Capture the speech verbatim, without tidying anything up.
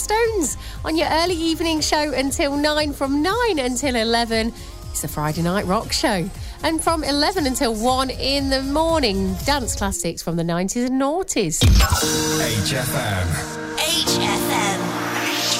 Stones on your early evening show until nine. From nine until eleven, it's the Friday Night Rock Show. And from eleven until one in the morning, dance classics from the nineties and noughties. H F M. H F M.